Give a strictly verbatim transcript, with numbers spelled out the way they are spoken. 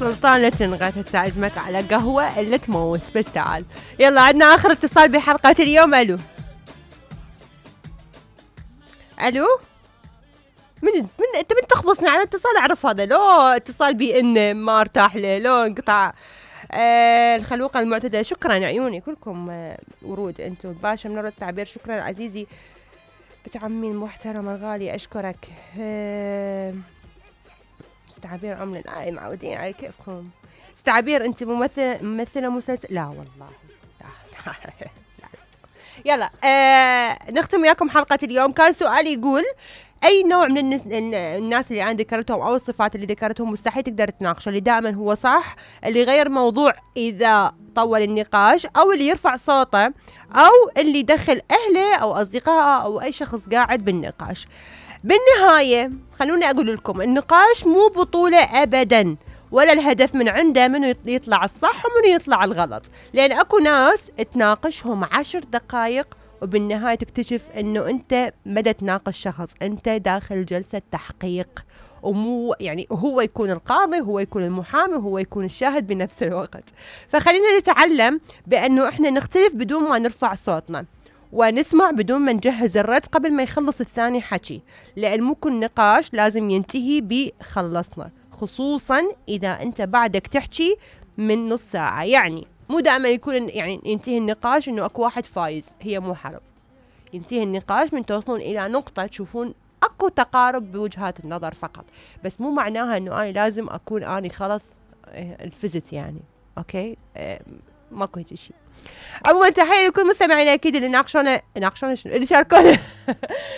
سلطان لا تنغث، هسه اعزمك على قهوة الا تموت، بس تعال. يلا عندنا اخر اتصال بحلقة اليوم. الو الو من من انت من تخبصني على اتصال؟ اعرف هذا لو اتصال بي ان ما ارتاح له، لو انقطع. آه الخلوقة المعتدلة، شكرا عيوني كلكم. آه ورود انتم. باشا من راس تعبير، شكرا عزيزي بنت عمي المحترم الغالي، اشكرك. آه تعبير عملة لا معودين على كيفكم. تعبير انت ممثلة ممثلة مسلسل؟ لا والله لا لا لا. يلا آه نختم وياكم حلقة اليوم. كان سؤالي يقول اي نوع من الناس, الناس اللي انا ذكرتهم او الصفات اللي ذكرتهم مستحيل تقدر تناقشه؟ اللي دائما هو صح، اللي يغير موضوع اذا طول النقاش، او اللي يرفع صوته، او اللي يدخل اهله او اصدقائه او اي شخص قاعد بالنقاش. بالنهاية خلوني أقول لكم النقاش مو بطولة أبدا، ولا الهدف من عنده منو يطلع الصح ومنو يطلع الغلط، لأن أكو ناس تناقشهم عشر دقائق وبالنهاية تكتشف أنه أنت مدى تناقش شخص، أنت داخل جلسة تحقيق، ومو يعني هو يكون القاضي، هو يكون المحامي، هو يكون الشاهد بنفس الوقت. فخلينا نتعلم بأنه إحنا نختلف بدون ما نرفع صوتنا، ونسمع بدون ما نجهز الرد قبل ما يخلص الثاني حكي، لأن مو كل نقاش لازم ينتهي بخلصنا، خصوصا إذا أنت بعدك تحكي من نص ساعة. يعني مو دائما يكون يعني ينتهي النقاش إنه أكو واحد فايز، هي مو حرب. ينتهي النقاش من توصلون إلى نقطة تشوفون أكو تقارب بوجهات النظر فقط، بس مو معناها إنه أنا لازم أكون أنا خلص الفزت يعني. أوكي أه ماكو هيك شيء. عموما تحية لكل مستمعينا اكيد اللي ناقشونا ناقشونا شنو اللي شاركونا